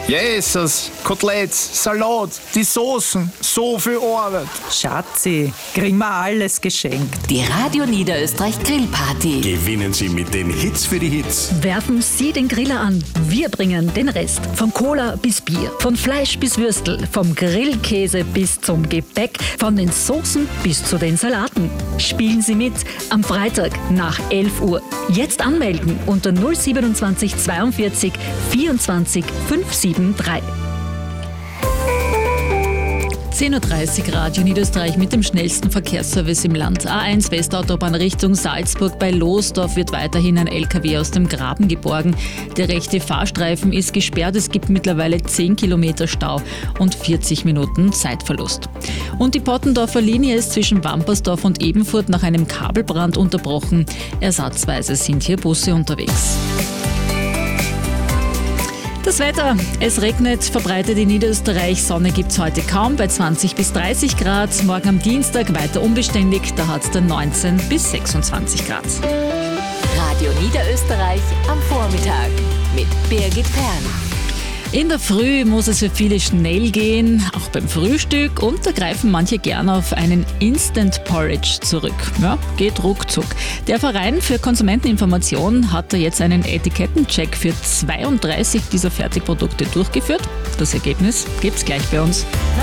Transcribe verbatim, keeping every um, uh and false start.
Jesus, Koteletts, Salat, die Soßen, so viel Arbeit. Schatzi, kriegen wir alles geschenkt. Die Radio Niederösterreich Grillparty. Gewinnen Sie mit den Hits für die Hits. Werfen Sie den Griller an. Wir bringen den Rest. Von Cola bis Bier, von Fleisch bis Würstel, vom Grillkäse bis zum Gebäck, von den Soßen bis zu den Salaten. Spielen Sie mit am Freitag nach elf Uhr. Jetzt anmelden unter null siebenundzwanzig zweiundvierzig vierundzwanzig fünfhundertdreiundsiebzig. zehn Uhr dreißig Radio Niederösterreich mit dem schnellsten Verkehrsservice im Land. A eins Westautobahn Richtung Salzburg bei Losdorf wird weiterhin ein L K W aus dem Graben geborgen. Der rechte Fahrstreifen ist gesperrt. Es gibt mittlerweile zehn Kilometer Stau und vierzig Minuten Zeitverlust. Und die Pottendorfer Linie ist zwischen Wampersdorf und Ebenfurt nach einem Kabelbrand unterbrochen. Ersatzweise sind hier Busse unterwegs. Das Wetter. Es regnet verbreitet in Niederösterreich. Sonne gibt es heute kaum bei zwanzig bis dreißig Grad. Morgen am Dienstag weiter unbeständig. Da hat es dann neunzehn bis sechsundzwanzig Grad. Radio Niederösterreich am Vormittag mit Birgit Pern. In der Früh muss es für viele schnell gehen, auch beim Frühstück, und da greifen manche gern auf einen Instant Porridge zurück. Ja, geht ruckzuck. Der Verein für Konsumenteninformation hat da jetzt einen Etikettencheck für zweiunddreißig dieser Fertigprodukte durchgeführt. Das Ergebnis gibt's gleich bei uns.